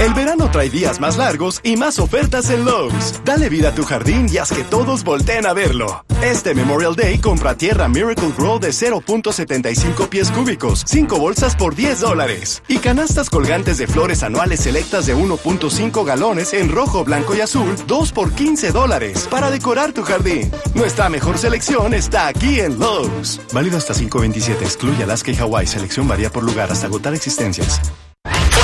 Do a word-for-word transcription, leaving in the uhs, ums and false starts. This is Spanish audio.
El verano trae días más largos y más ofertas en Lowe's. Dale vida a tu jardín y haz que todos volteen a verlo. Este Memorial Day compra tierra Miracle Grow de cero punto setenta y cinco pies cúbicos, cinco bolsas por diez dólares. Y canastas colgantes de flores anuales selectas de uno punto cinco galones en rojo, blanco y azul, dos por quince dólares, para decorar tu jardín. Nuestra mejor selección está aquí en Lowe's. Válido hasta cinco veintisiete, excluye Alaska y Hawái. Selección varía por lugar hasta agotar existencias.